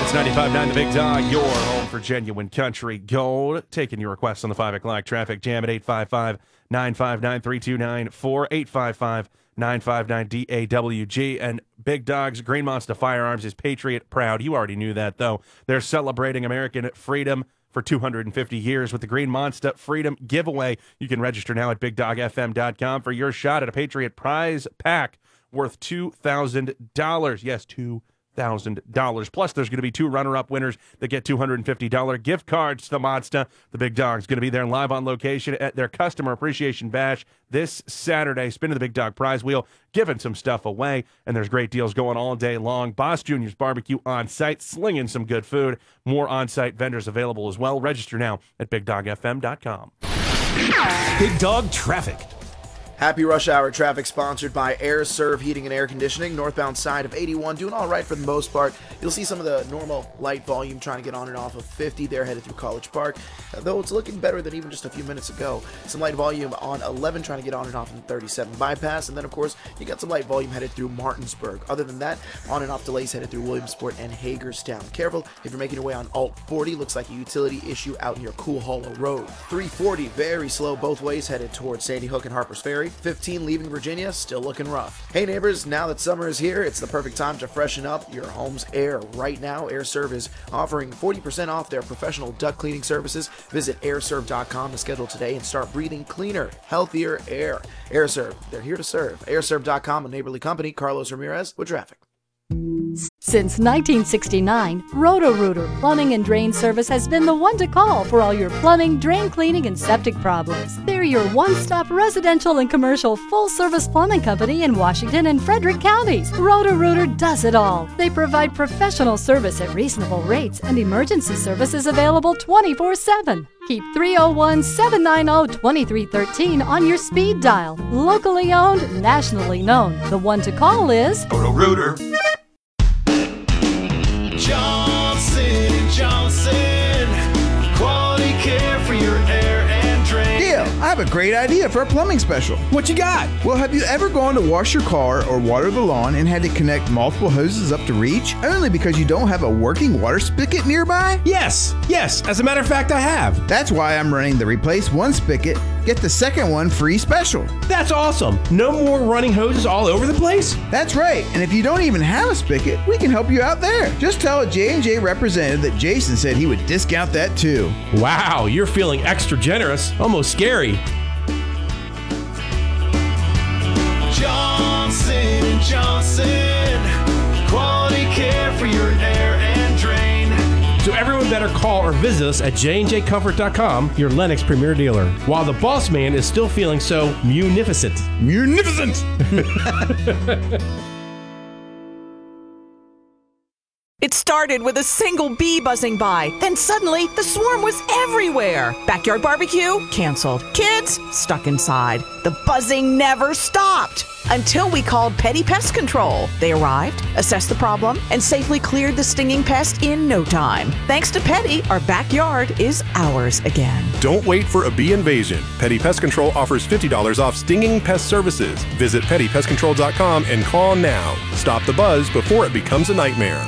It's 95.9 The Big Dog, your home for genuine country gold. Taking your requests on the 5 o'clock traffic jam at 855-959-3294, 855-959-DAWG. And Big Dog's Green Monster Firearms is Patriot proud. You already knew that, though. They're celebrating American freedom for 250 years with the Green Monster Freedom Giveaway. You can register now at BigDogFM.com for your shot at a Patriot prize pack worth $2,000. Yes, $2,000. Plus, there's going to be 2 runner-up winners that get $250 gift cards to the Monster. The Big Dog's going to be there live on location at their Customer Appreciation Bash this Saturday. Spinning the Big Dog prize wheel, giving some stuff away, and there's great deals going all day long. Boss Jr.'s Barbecue on site, slinging some good food. More on-site vendors available as well. Register now at BigDogFM.com. Big Dog Traffic. Happy rush hour traffic sponsored by Air Serv Heating and Air Conditioning. Northbound side of 81, doing all right for the most part. You'll see some of the normal light volume trying to get on and off of 50 there headed through College Park, though it's looking better than even just a few minutes ago. Some light volume on 11 trying to get on and off in 37 bypass, and then of course you got some light volume headed through Martinsburg. Other than that, on and off delays headed through Williamsport and Hagerstown. Careful if you're making your way on Alt 40, looks like a utility issue out near Cool Hollow Road. 340 very slow both ways headed towards Sandy Hook and Harpers Ferry. 15 leaving Virginia, still looking rough. Hey neighbors, now that summer is here, it's the perfect time to freshen up your home's air. Right now, Air Serv is offering 40% off their professional duct cleaning services. Visit airserv.com to schedule today and start breathing cleaner, healthier air. Air Serv, they're here to serve. Airserv.com, a neighborly company. Carlos Ramirez with traffic. Since 1969, Roto-Rooter Plumbing and Drain Service has been the one to call for all your plumbing, drain cleaning, and septic problems. They're your one-stop residential and commercial full-service plumbing company in Washington and Frederick counties. Roto-Rooter does it all. They provide professional service at reasonable rates and emergency services available 24/7. Keep 301-790-2313 on your speed dial. Locally owned, nationally known. The one to call is Roto-Rooter. Johnson & Johnson, quality care for your air and drain. Yeah, I have a great idea for a plumbing special. What you got? Well, have you ever gone to wash your car or water the lawn and had to connect multiple hoses up to reach, only because you don't have a working water spigot nearby? Yes. As a matter of fact, I have. That's why I'm running the replace one spigot, get the second one free special. That's awesome. No more running hoses all over the place? That's right, and if you don't even have a spigot, we can help you out there. Just tell a J&J representative that Jason said he would discount that too. Wow, you're feeling extra generous. Almost scary. Johnson & Johnson, quality care for your air and drain. So everyone better call or visit us at jnjcomfort.com, your Lennox premier dealer. While the boss man is still feeling so munificent. Munificent! It started with a single bee buzzing by. Then suddenly, the swarm was everywhere. Backyard barbecue? Canceled. Kids? Stuck inside. The buzzing never stopped. Until we called Petty Pest Control. They arrived, assessed the problem, and safely cleared the stinging pest in no time. Thanks to Petty, our backyard is ours again. Don't wait for a bee invasion. Petty Pest Control offers $50 off stinging pest services. Visit pettypestcontrol.com and call now. Stop the buzz before it becomes a nightmare.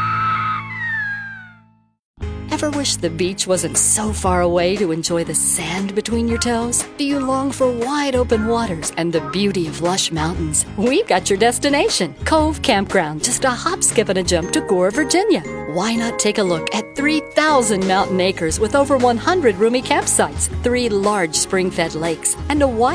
Ever wish the beach wasn't so far away to enjoy the sand between your toes? Do you long for wide open waters and the beauty of lush mountains? We've got your destination, Cove Campground, just a hop, skip, and a jump to Gore, Virginia. Why not take a look at 3,000 mountain acres with over 100 roomy campsites, 3 large spring-fed lakes, and a wide